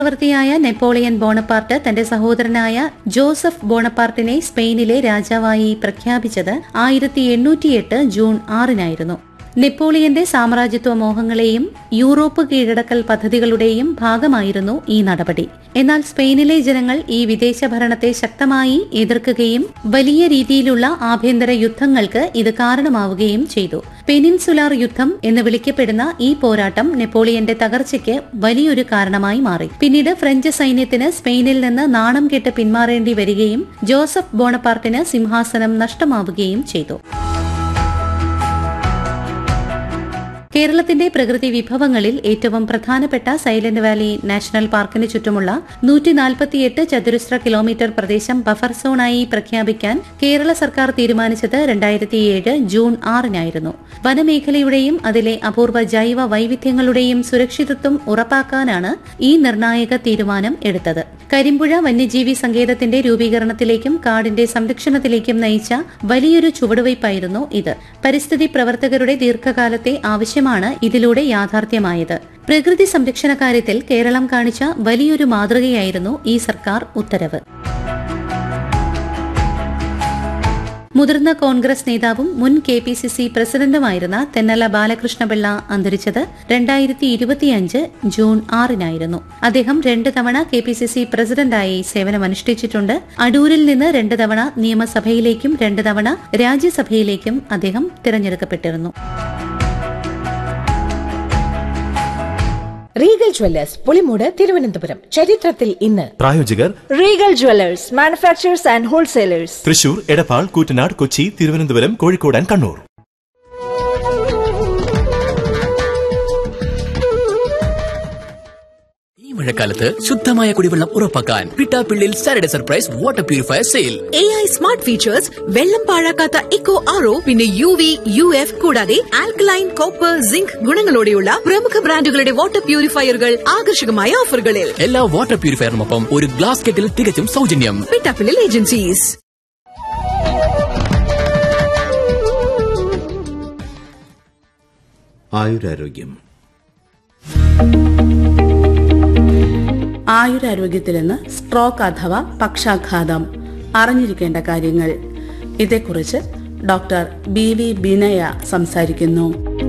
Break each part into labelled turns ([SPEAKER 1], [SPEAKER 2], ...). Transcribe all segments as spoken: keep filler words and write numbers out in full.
[SPEAKER 1] ചക്രവർത്തിയായ Napoleon Bonaparte തന്റെ സഹോദരനായ ജോസഫ് ബോണപ്പാർട്ടിനെ സ്പെയിനിലെ രാജാവായി പ്രഖ്യാപിച്ചത് ആയിരത്തി എണ്ണൂറ്റിയെട്ട് ജൂൺ ആറിനായിരുന്നു. നെപ്പോളിയന്റെ സാമ്രാജ്യത്വ മോഹങ്ങളെയും യൂറോപ്പ് കീഴടക്കൽ പദ്ധതികളുടെയും ഭാഗമായിരുന്നു ഈ നടപടി. എന്നാൽ സ്പെയിനിലെ ജനങ്ങൾ ഈ വിദേശ ഭരണത്തെ ശക്തമായി എതിർക്കുകയും വലിയ രീതിയിലുള്ള ആഭ്യന്തര യുദ്ധങ്ങൾക്ക് ഇത് കാരണമാവുകയും ചെയ്തു. പെനിൻസുലാർ യുദ്ധം എന്ന് വിളിക്കപ്പെടുന്ന ഈ പോരാട്ടം നെപ്പോളിയന്റെ തകർച്ചയ്ക്ക് വലിയൊരു കാരണമായി മാറി. പിന്നീട് ഫ്രഞ്ച് സൈന്യത്തിന് സ്പെയിനിൽ നിന്ന് നാണം കെട്ട് പിന്മാറേണ്ടി വരികയും ജോസഫ് ബോണപ്പാർട്ടിന് സിംഹാസനം നഷ്ടമാവുകയും ചെയ്തു. കേരളത്തിന്റെ പ്രകൃതി വിഭവങ്ങളിൽ ഏറ്റവും പ്രധാനപ്പെട്ട സൈലന്റ് വാലി നാഷണൽ പാർക്കിന് ചുറ്റുമുള്ള നൂറ്റി നാൽപ്പത്തിയെട്ട് ചതുരശ്ര കിലോമീറ്റർ പ്രദേശം ബഫർ സോണായി പ്രഖ്യാപിക്കാൻ കേരള സർക്കാർ തീരുമാനിച്ചത് രണ്ടായിരത്തിയേഴ് ജൂൺ ആറിനായിരുന്നു. വനമേഖലയുടെയും അതിലെ അപൂർവ ജൈവ വൈവിധ്യങ്ങളുടെയും സുരക്ഷിതത്വം ഉറപ്പാക്കാനാണ് ഈ നിർണായക തീരുമാനം എടുത്തത്. കരിമ്പുഴ വന്യജീവി സങ്കേതത്തിന്റെ രൂപീകരണത്തിലേക്കും കാടിന്റെ സംരക്ഷണത്തിലേക്കും നയിച്ച വലിയൊരു ചുവടുവയ്പായിരുന്നു ഇത്. പരിസ്ഥിതി പ്രവർത്തകരുടെ ദീർഘകാലത്തെ ആവശ്യമാണ് ഇതിലൂടെ യാഥാർത്ഥ്യമായത്. പ്രകൃതി സംരക്ഷണ കാര്യത്തിൽ കേരളം കാണിച്ച വലിയൊരു മാതൃകയായിരുന്നു ഈ സർക്കാർ ഉത്തരവ്. മുതിർന്ന കോൺഗ്രസ് നേതാവും മുൻ K P C C പ്രസിഡന്റുമായിരുന്ന Thennala Balakrishna Pillai അന്തരിച്ചത് രണ്ടായിരത്തി ഇരുപത്തിയഞ്ച് ജൂൺ ആറിനായിരുന്നു. അദ്ദേഹം രണ്ട് തവണ കെ പി സി സി പ്രസിഡന്റായി സേവനമനുഷ്ഠിച്ചിട്ടുണ്ട്. അടൂരിൽ നിന്ന് രണ്ട് തവണ നിയമസഭയിലേക്കും രണ്ട് തവണ രാജ്യസഭയിലേക്കും അദ്ദേഹം തിരഞ്ഞെടുക്കപ്പെട്ടിരുന്നു.
[SPEAKER 2] Regal Jewellers Pulimoodu Thiruvananthapuram. ചരിത്രത്തിൽ ഇന്ന്.
[SPEAKER 3] പ്രായോജകർ
[SPEAKER 4] Regal Jewellers manufacturers and wholesalers,
[SPEAKER 3] Thrissur, Edappal, Koottanad, Kochi, Thiruvananthapuram, Kozhikode and Kannur.
[SPEAKER 5] മഴക്കാലത്ത് ശുദ്ധമായ കുടിവെള്ളം ഉറപ്പാക്കാൻ Pittappillil Saturday surprise water purifier sale.
[SPEAKER 6] A I smart features, വെള്ളം പാഴാക്കാത്ത ഇക്കോ ആർ ഒ, പിന്നെ യു വി യു എഫ് കൂടാതെ ആൽക്കലൈൻ, കോപ്പർ, സിങ്ക് ഗുണങ്ങളോടെയുള്ള പ്രമുഖ ബ്രാൻഡുകളുടെ വാട്ടർ പ്യൂരിഫയറുകൾ ആകർഷകമായ ഓഫറുകളിൽ.
[SPEAKER 5] എല്ലാ വാട്ടർ പ്യൂരിഫയറിനൊപ്പം ഒരു ഗ്ലാസ് കെറ്റിൽ തികച്ചും സൗജന്യം.
[SPEAKER 6] പിട്ടാപ്പിള്ളിൽ ഏജൻസീസ്.
[SPEAKER 7] ആയുരാരോഗ്യം.
[SPEAKER 8] ആയുരാരോഗ്യത്തിൽ നിന്ന് സ്ട്രോക്ക് അഥവാ പക്ഷാഘാതം, അറിഞ്ഞിരിക്കേണ്ട കാര്യങ്ങൾ. ഇതേക്കുറിച്ച് ഡോക്ടർ ബി വി ബിനയ സംസാരിക്കുന്നു.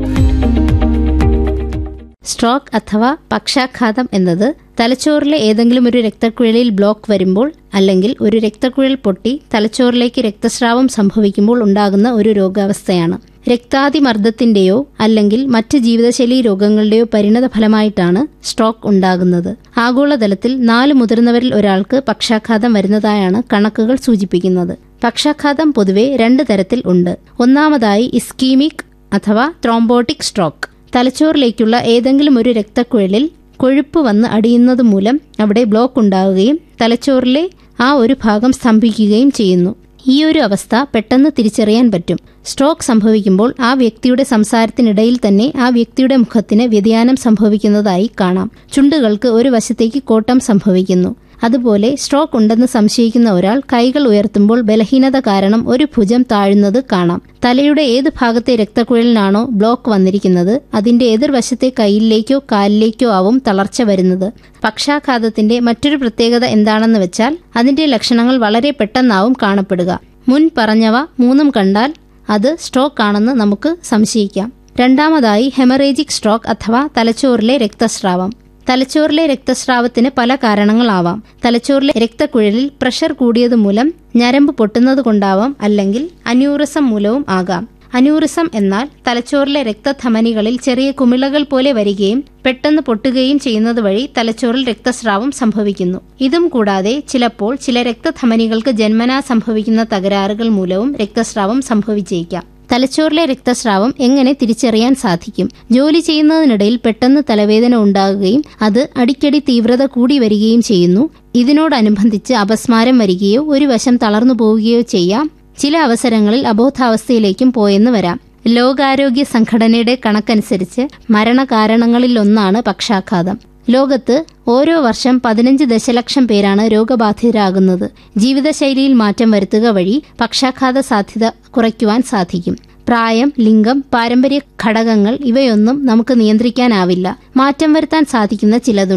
[SPEAKER 9] സ്ട്രോക്ക് അഥവാ പക്ഷാഘാതം എന്നത് തലച്ചോറിലെ ഏതെങ്കിലും ഒരു രക്തക്കുഴലിൽ ബ്ലോക്ക് വരുമ്പോൾ അല്ലെങ്കിൽ ഒരു രക്തക്കുഴൽ പൊട്ടി തലച്ചോറിലേക്ക് രക്തസ്രാവം സംഭവിക്കുമ്പോൾ ഉണ്ടാകുന്ന ഒരു രോഗാവസ്ഥയാണ്. രക്താതിമർദ്ദത്തിന്റെയോ അല്ലെങ്കിൽ മറ്റ് ജീവിതശൈലി രോഗങ്ങളുടെയോ പരിണത ഫലമായിട്ടാണ് സ്ട്രോക്ക് ഉണ്ടാകുന്നത്. ആഗോളതലത്തിൽ നാല് മുതിർന്നവരിൽ ഒരാൾക്ക് പക്ഷാഘാതം വരുന്നതായാണ് കണക്കുകൾ സൂചിപ്പിക്കുന്നത്. പക്ഷാഘാതം പൊതുവെ രണ്ട് തരത്തിൽ ഉണ്ട്. ഒന്നാമതായി ഇസ്കീമിക് അഥവാ ത്രോംബോട്ടിക് സ്ട്രോക്ക്. തലച്ചോറിലേക്കുള്ള ഏതെങ്കിലും ഒരു രക്തക്കുഴലിൽ കൊഴുപ്പ് വന്ന് അടിയുന്നത് മൂലം അവിടെ ബ്ലോക്ക് ഉണ്ടാവുകയും തലച്ചോറിലെ ആ ഒരു ഭാഗം സ്തംഭിക്കുകയും ചെയ്യുന്നു. ഈ ഒരു അവസ്ഥ പെട്ടെന്ന് തിരിച്ചറിയാൻ പറ്റും. സ്ട്രോക്ക് സംഭവിക്കുമ്പോൾ ആ വ്യക്തിയുടെ സംസാരത്തിനിടയിൽ തന്നെ ആ വ്യക്തിയുടെ മുഖത്തിന് വ്യതിയാനം സംഭവിക്കുന്നതായി കാണാം. ചുണ്ടുകൾക്ക് ഒരു വശത്തേക്ക് കോട്ടം സംഭവിക്കുന്നു. അതുപോലെ സ്ട്രോക്ക് ഉണ്ടെന്ന് സംശയിക്കുന്ന ഒരാൾ കൈകൾ ഉയർത്തുമ്പോൾ ബലഹീനത കാരണം ഒരു ഭുജം താഴുന്നത് കാണാം. തലയുടെ ഏത് ഭാഗത്തെ രക്തക്കുഴലിനാണോ ബ്ലോക്ക് വന്നിരിക്കുന്നത് അതിന്റെ എതിർവശത്തെ കൈയിലേക്കോ കാലിലേക്കോ ആവും തളർച്ച വരുന്നത്. പക്ഷാഘാതത്തിന്റെ മറ്റൊരു പ്രത്യേകത എന്താണെന്ന് വെച്ചാൽ അതിന്റെ ലക്ഷണങ്ങൾ വളരെ പെട്ടെന്നാവും കാണപ്പെടുക. മുൻ പറഞ്ഞവ മൂന്നും കണ്ടാൽ അത് സ്ട്രോക്ക് ആണെന്ന് നമുക്ക് സംശയിക്കാം. രണ്ടാമതായി ഹെമറേജിക് സ്ട്രോക്ക് അഥവാ തലച്ചോറിലെ രക്തസ്രാവം. തലച്ചോറിലെ രക്തസ്രാവത്തിന് പല കാരണങ്ങളാവാം. തലച്ചോറിലെ രക്തക്കുഴലിൽ പ്രഷർ കൂടിയത് മൂലം ഞരമ്പ് പൊട്ടുന്നത് കൊണ്ടാവാം, അല്ലെങ്കിൽ അന്യൂറിസം മൂലവും ആകാം. അന്യൂറിസം എന്നാൽ തലച്ചോറിലെ രക്തധമനികളിൽ ചെറിയ കുമിളകൾ പോലെ വരികയും പെട്ടെന്ന് പൊട്ടുകയും ചെയ്യുന്നത് വഴി തലച്ചോറിൽ രക്തസ്രാവം സംഭവിക്കുന്നു. ഇതും കൂടാതെ ചിലപ്പോൾ ചില രക്തധമനികൾക്ക് ജന്മനാ സംഭവിക്കുന്ന തകരാറുകൾ മൂലവും രക്തസ്രാവം സംഭവിച്ചേക്കാം. തലച്ചോറിലെ രക്തസ്രാവം എങ്ങനെ തിരിച്ചറിയാൻ സാധിക്കും? ജോലി ചെയ്യുന്നതിനിടയിൽ പെട്ടെന്ന് തലവേദന ഉണ്ടാകുകയും അത് അടിക്കടി തീവ്രത കൂടി വരികയും ചെയ്യുന്നു. ഇതിനോടനുബന്ധിച്ച് അപസ്മാരം വരികയോ ഒരു വശം തളർന്നു പോവുകയോ ചെയ്യാം. ചില അവസരങ്ങളിൽ അബോധാവസ്ഥയിലേക്കും പോയെന്ന് വരാം. ലോകാരോഗ്യ സംഘടനയുടെ കണക്കനുസരിച്ച് മരണകാരണങ്ങളിലൊന്നാണ് പക്ഷാഘാതം. ലോകത്ത് ഓരോ വർഷം പതിനഞ്ച് ദശലക്ഷം പേരാണ് രോഗബാധിതരാകുന്നത്. ജീവിതശൈലിയിൽ മാറ്റം വരുത്തുക വഴി പക്ഷാഘാത സാധ്യത കുറയ്ക്കുവാൻ സാധിക്കും. പ്രായം, ലിംഗം, പാരമ്പര്യ ഘടകങ്ങൾ ഇവയൊന്നും നമുക്ക് നിയന്ത്രിക്കാനാവില്ല. മാറ്റം വരുത്താൻ സാധിക്കുന്ന ചിലതുണ്ട്.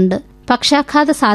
[SPEAKER 9] പക്ഷാഘാത